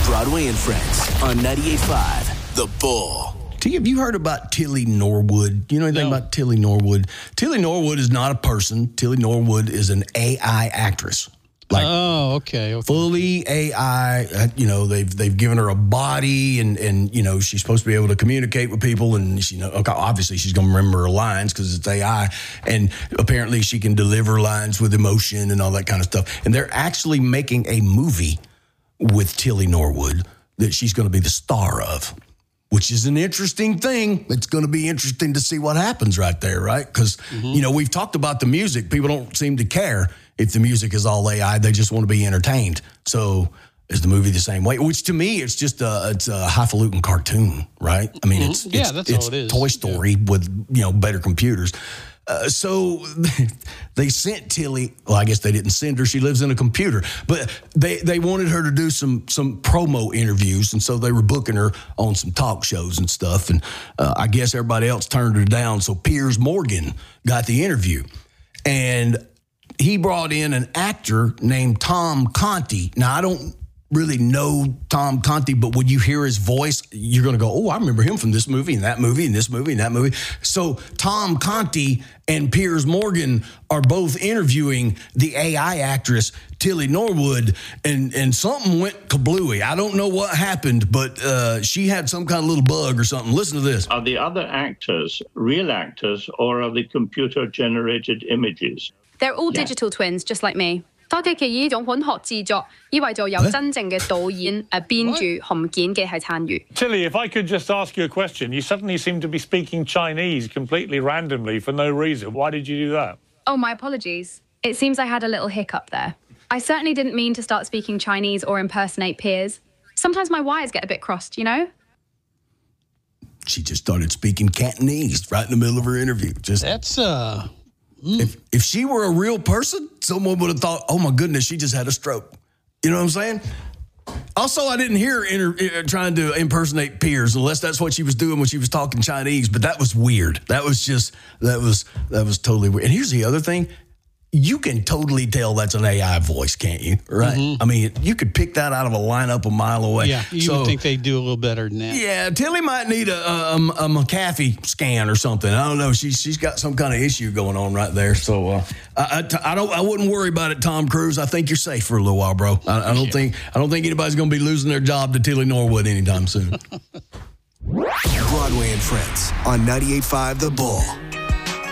Broadway and Friends on 98.5 The Bull. T, have you heard about Tilly Norwood? You know anything about Tilly Norwood? Tilly Norwood is not a person. Tilly Norwood is an AI actress. Okay. Fully AI. They've given her a body, and she's supposed to be able to communicate with people, and obviously she's going to remember her lines because it's AI, and apparently she can deliver lines with emotion and all that kind of stuff. And they're actually making a movie with Tilly Norwood that she's going to be the star of, which is an interesting thing. It's going to be interesting to see what happens right there, right? Because, we've talked about the music. People don't seem to care if the music is all AI. They just want to be entertained. So is the movie the same way? Which to me, it's just it's a highfalutin cartoon, right? I mean, it's all it is. Toy Story with, better computers. So they sent Tilly. Well, I guess they didn't send her. She lives in a computer. But they wanted her to do some promo interviews, and so they were booking her on some talk shows and stuff. And I guess everybody else turned her down. So Piers Morgan got the interview, and he brought in an actor named Tom Conti. Now, I don't really know Tom Conti, but when you hear his voice, you're going to go, oh, I remember him from this movie and that movie and this movie and that movie. So Tom Conti and Piers Morgan are both interviewing the AI actress Tilly Norwood, and something went kablooey. I don't know what happened, but she had some kind of little bug or something. Listen to this. Are the other actors real actors, or are they computer-generated images? They're all digital twins, just like me. 多機器呢種款學製作，以為就有真正嘅導演編住紅件嘅係參與。 Tilly, if I could just ask you a question, you suddenly seem to be speaking Chinese completely randomly for no reason. Why did you do that? Oh, my apologies. It seems I had a little hiccup there. I certainly didn't mean to start speaking Chinese or impersonate Piers. Sometimes my wires get a bit crossed, She just started speaking Cantonese right in the middle of her interview. If she were a real person, someone would have thought, oh, my goodness, she just had a stroke. You know what I'm saying? Also, I didn't hear her trying to impersonate Piers, unless that's what she was doing when she was talking Chinese. But that was weird. That was totally weird. And here's the other thing. You can totally tell that's an AI voice, can't you? Right? Mm-hmm. I mean, you could pick that out of a lineup a mile away. Yeah, you would think they'd do a little better than that. Yeah, Tilly might need a McAfee scan or something. I don't know. She's got some kind of issue going on right there. So I wouldn't worry about it, Tom Cruise. I think you're safe for a little while, bro. I don't think anybody's going to be losing their job to Tilly Norwood anytime soon. Broadway and Friends on 98.5 The Bull.